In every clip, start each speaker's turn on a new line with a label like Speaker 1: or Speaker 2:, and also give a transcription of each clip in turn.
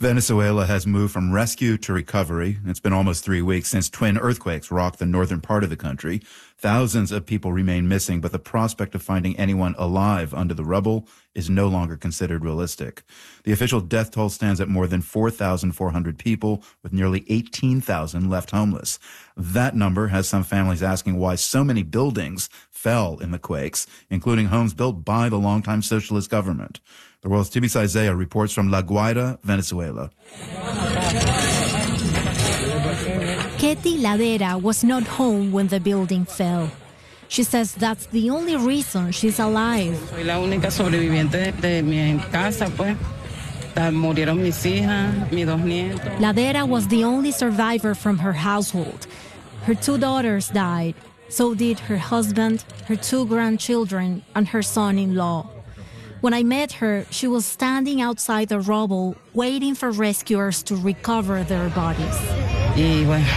Speaker 1: Venezuela has moved from rescue to recovery. It's been almost 3 weeks since twin earthquakes rocked the northern part of the country. Thousands of people remain missing, but the prospect of finding anyone alive under the rubble is no longer considered realistic. The official death toll stands at more than 4,400 people, with nearly 18,000 left homeless. That number has some families asking why so many buildings fell in the quakes, including homes built by the longtime socialist government. The world's Tibisay Isaiah reports from La Guaira, Venezuela.
Speaker 2: Ketty Ladera was not home when the building fell. She says that's the only reason she's alive.
Speaker 3: Soy la única sobreviviente de mi casa, pues. Murieron mis hijas, mis dos nietos.
Speaker 2: Ladera was the only survivor from her household. Her 2 daughters died. So did her husband, her 2 grandchildren, and her son-in-law. When I met her, she was standing outside the rubble, waiting for rescuers to recover their bodies.
Speaker 3: Y bueno,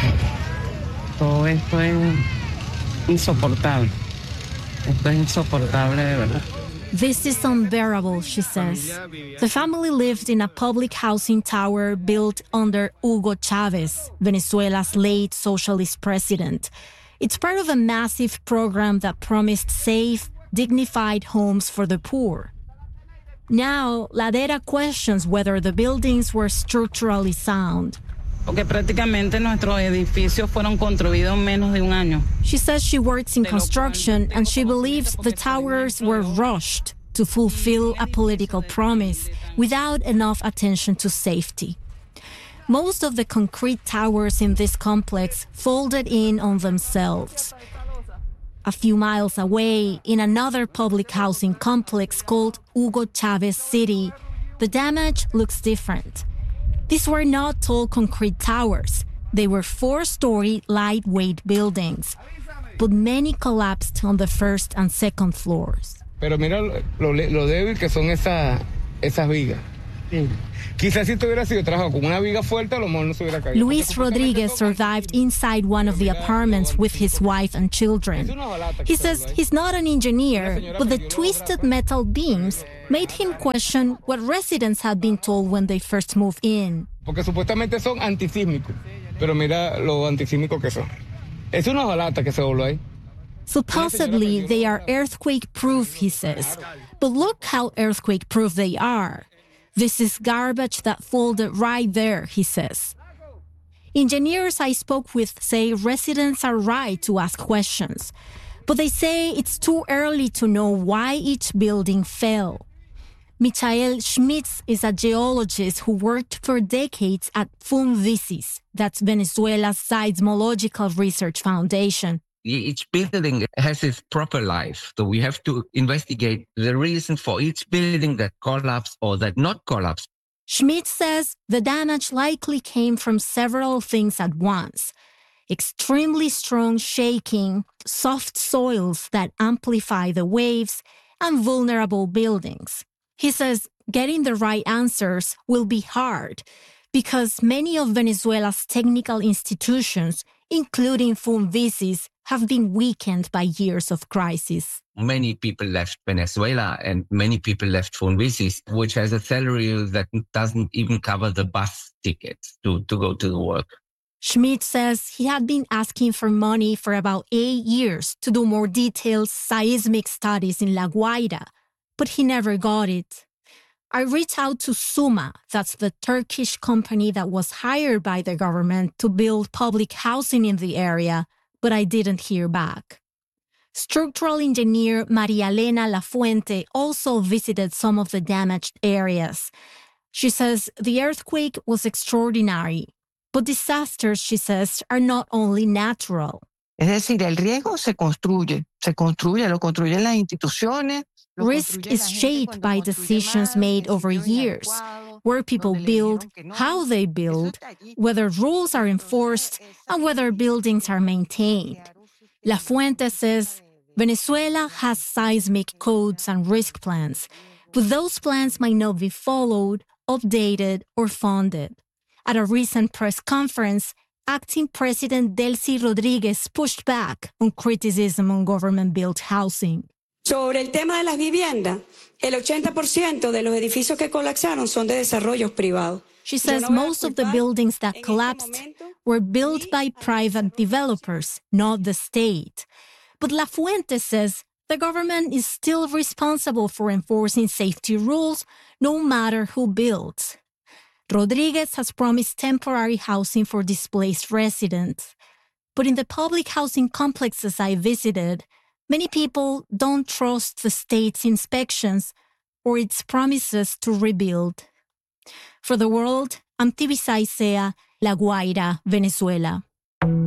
Speaker 3: todo esto es insoportable. Esto es insoportable, de verdad.
Speaker 2: This is unbearable, she says. The family lived in a public housing tower built under Hugo Chavez, Venezuela's late socialist president. It's part of a massive program that promised safe, dignified homes for the poor. Now, Ladera questions whether the buildings were structurally sound.
Speaker 3: Porque prácticamente nuestros edificios fueron construidos en menos de un año.
Speaker 2: She says she works in construction and she believes the towers were rushed to fulfill a political promise without enough attention to safety. Most of the concrete towers in this complex folded in on themselves. A few miles away, in another public housing complex called Hugo Chavez City, the damage looks different. These were not tall concrete towers. They were 4-story lightweight buildings, but many collapsed on the first and second floors.
Speaker 4: Pero mira lo débil que son esas vigas. Quizás si tuviera sido trabajado con una viga fuerte, a lo mejor no se hubiera caído.
Speaker 2: Luis Rodriguez survived inside one of the apartments with his wife and children. He says he's not an engineer, but the twisted metal beams made him question what residents had been told when they first moved in.
Speaker 4: Porque supuestamente son antisísmicos, pero mira lo antisísmicos que son. Es una hojalata que se voló ahí.
Speaker 2: Supposedly, they are earthquake-proof, he says. But look how earthquake-proof they are. This is garbage that folded right there, he says. Engineers I spoke with say residents are right to ask questions, but they say it's too early to know why each building fell. Michael Schmitz is a geologist who worked for decades at FUNVISIS, that's Venezuela's Seismological Research Foundation.
Speaker 5: Each building has its proper life. So we have to investigate the reason for each building that collapsed or that not collapsed.
Speaker 2: Schmidt says the damage likely came from several things at once. Extremely strong shaking, soft soils that amplify the waves, and vulnerable buildings. He says getting the right answers will be hard because many of Venezuela's technical institutions, including FUNVISIS, have been weakened by years of crisis.
Speaker 5: Many people left Venezuela and many people left FUNVISIS, which has a salary that doesn't even cover the bus tickets to go to the work.
Speaker 2: Schmidt says he had been asking for money for about 8 years to do more detailed seismic studies in La Guaira, but he never got it. I reached out to Suma, that's the Turkish company that was hired by the government to build public housing in the area, but I didn't hear back. Structural engineer Maria Elena Lafuente also visited some of the damaged areas. She says the earthquake was extraordinary, but disasters, she says, are not only natural.
Speaker 6: Es decir, el riesgo se construye, lo construyen las instituciones.
Speaker 2: Risk is shaped by decisions made over years, where people build, how they build, whether rules are enforced, and whether buildings are maintained. La Fuente says Venezuela has seismic codes and risk plans, but those plans might not be followed, updated, or funded. At a recent press conference, acting President Delcy Rodriguez pushed back on criticism on government-built housing.
Speaker 7: Sobre el tema de las viviendas, el 80% de los edificios que colapsaron son de desarrollos privados.
Speaker 2: She says most of the buildings that collapsed were built by private developers, not the state. But La Fuente says the government is still responsible for enforcing safety rules, no matter who builds. Rodriguez has promised temporary housing for displaced residents. But in the public housing complexes I visited, many people don't trust the state's inspections or its promises to rebuild. For The World, I'm Tibisay Sea, La Guaira, Venezuela.